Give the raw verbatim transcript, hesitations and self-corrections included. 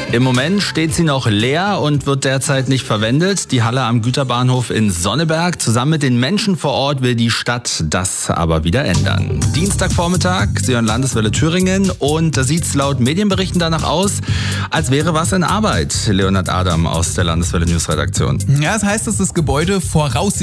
Im Moment steht sie noch leer und wird derzeit nicht verwendet. Die Halle am Güterbahnhof in Sonneberg. Zusammen mit den Menschen vor Ort will die Stadt das aber wieder ändern. Dienstagvormittag, Sie hören Landeswelle Thüringen und da sieht es laut Medienberichten danach aus, als wäre was in Arbeit. Leonhard Adam aus der Landeswelle Newsredaktion. Ja, das heißt, dass das Gebäude voraussichtlich